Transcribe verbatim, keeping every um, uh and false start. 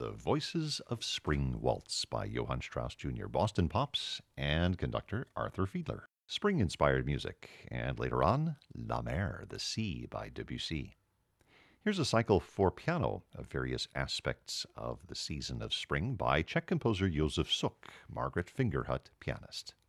The Voices of Spring Waltz by Johann Strauss Junior, Boston Pops, and conductor Arthur Fiedler. Spring-inspired music, and later on, La Mer, the Sea by Debussy. Here's a cycle for piano of various aspects of the season of spring by Czech composer Josef Suk, Margaret Fingerhut, pianist.